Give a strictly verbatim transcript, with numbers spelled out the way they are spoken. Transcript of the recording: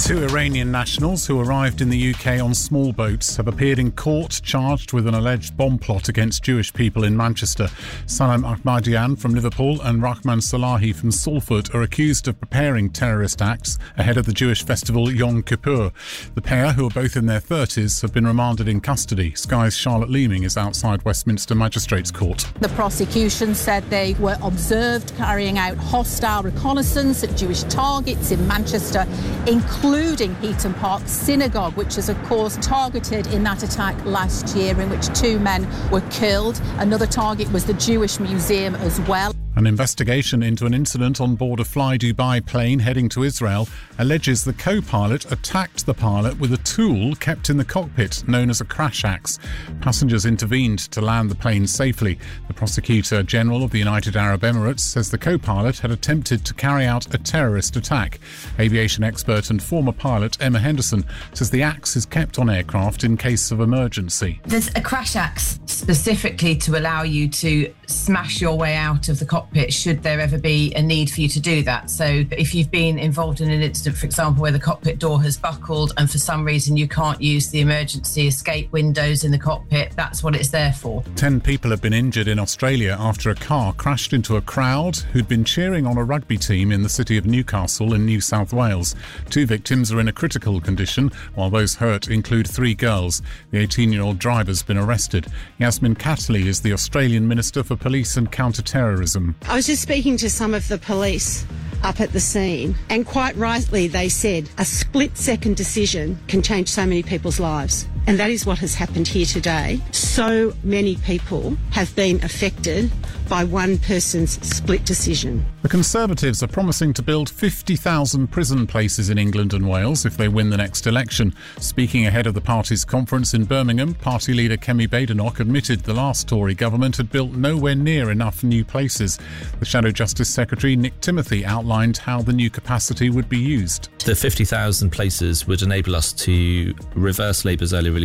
Two Iranian nationals who arrived in the U K on small boats have appeared in court charged with an alleged bomb plot against Jewish people in Manchester. Salam Ahmadian from Liverpool and Rahman Salahi from Salford are accused of preparing terrorist acts ahead of the Jewish festival Yom Kippur. The pair, who are both in their thirties, have been remanded in custody. Sky's Charlotte Leeming is outside Westminster Magistrates Court. The prosecution said they were observed carrying out hostile reconnaissance at Jewish targets in Manchester, including including Heaton Park Synagogue, which was, of course, targeted in that attack last year in which two men were killed. Another target was the Jewish Museum as well. An investigation into an incident on board a Fly Dubai plane heading to Israel alleges the co-pilot attacked the pilot with a tool kept in the cockpit known as a crash axe. Passengers intervened to land the plane safely. The Prosecutor General of the United Arab Emirates says the co-pilot had attempted to carry out a terrorist attack. Aviation expert and former pilot Emma Henderson says the axe is kept on aircraft in case of emergency. There's a crash axe specifically to allow you to smash your way out of the cockpit should there ever be a need for you to do that. So if you've been involved in an incident, for example, where the cockpit door has buckled and for some reason you can't use the emergency escape windows in the cockpit, that's what it's there for. Ten people have been injured in Australia after a car crashed into a crowd who'd been cheering on a rugby team in the city of Newcastle in New South Wales. Two victims are in a critical condition, while those hurt include three girls. The eighteen-year-old driver's been arrested. Yasmin Catley is the Australian Minister for Police and Counter-Terrorism. I was just speaking to some of the police up at the scene, and quite rightly they said a split-second decision can change so many people's lives. And that is what has happened here today. So many people have been affected by one person's split decision. The Conservatives are promising to build fifty thousand prison places in England and Wales if they win the next election. Speaking ahead of the party's conference in Birmingham, party leader Kemi Badenoch admitted the last Tory government had built nowhere near enough new places. The Shadow Justice Secretary Nick Timothy outlined how the new capacity would be used. The fifty thousand places would enable us to reverse Labour's early release